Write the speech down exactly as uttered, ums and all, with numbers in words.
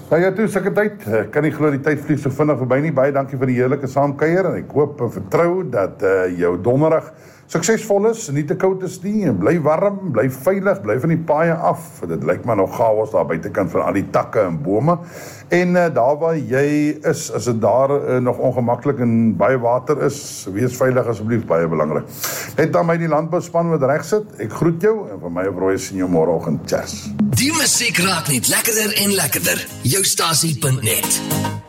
Nou ja, toe sulke tyd, ek kan nie glo die tyd vlieg so vinnig verby nie. Baie dankie vir die heerlike saamkuier en ek hoop en vertrou dat uh, jou donderdag suksesvol is, nie te koud is nie, en bly warm, bly veilig, bly van die paaie af. Dit lyk maar nog chaos daar buitekant van al die takke en bome. En uh, daar waar jy is, as dit daar uh, nog ongemaklik en baie water is, wees veilig asseblief, baie belangrik. Net aan my die landbouspan wat reg sit, ek groet jou en van my op Roy sien jou môreoggend. Cheers. Die musiek raak net lekkerder en lekkerder. Jou stasie punt net.